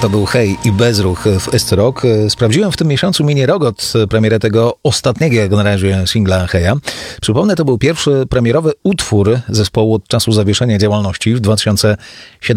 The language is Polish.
To był Hej i Bezruch w SC Rock. Sprawdziłem w tym miesiącu minie rok od premiery tego ostatniego, jak na razie, singla Heja. Przypomnę, to był pierwszy premierowy utwór zespołu od czasu zawieszenia działalności w 2017